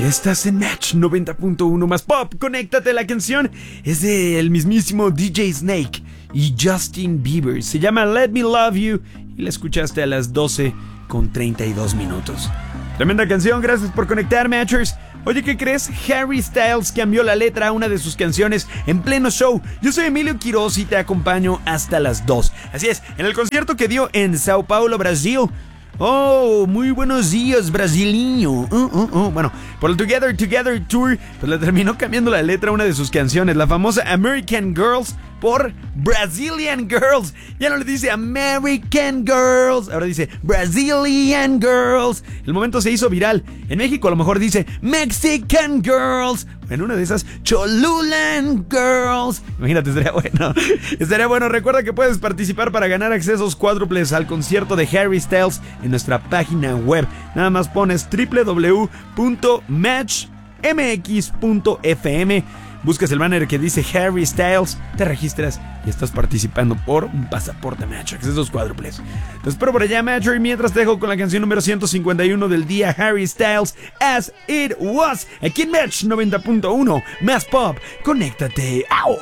Estás en Match 90.1 más pop. Conéctate, la canción es del mismísimo DJ Snake y Justin Bieber. Se llama Let Me Love You y la escuchaste a las 12:32. Tremenda canción, gracias por conectar, Matchers. Oye, ¿qué crees? Harry Styles cambió la letra a una de sus canciones en pleno show. Yo soy Emilio Quiroz y te acompaño hasta las 2. Así es, en el concierto que dio en Sao Paulo, Brasil. Oh, muy buenos días, brasileño. Bueno, por el Together Tour, pues le terminó cambiando la letra a una de sus canciones, la famosa American Girls por Brazilian Girls. Ya no le dice American Girls, ahora dice Brazilian Girls. El momento se hizo viral. En México a lo mejor dice Mexican Girls. En una de esas, Cholulan Girls. Imagínate, estaría bueno. Estaría bueno. Recuerda que puedes participar para ganar accesos cuádruples al concierto de Harry Styles en nuestra página web. Nada más pones www.matchmx.fm. Buscas el banner que dice Harry Styles, te registras y estás participando por un pasaporte Match, accesos cuádruples. Te espero por allá, Matcher, y mientras te dejo con la canción número 151 del día, Harry Styles, As It Was, aquí en Match 90.1, más pop. Conéctate. ¡Au!